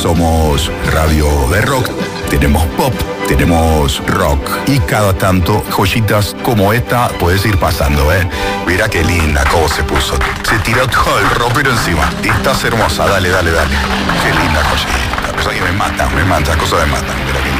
Somos radio de rock, tenemos pop, tenemos rock y cada tanto joyitas como esta puedes ir pasando, ¿eh? Mira qué linda cómo se puso. Se tiró todo el rockero encima. Estás hermosa, dale. Qué linda joyita. Cosa que me mata, cosas me matan. Mira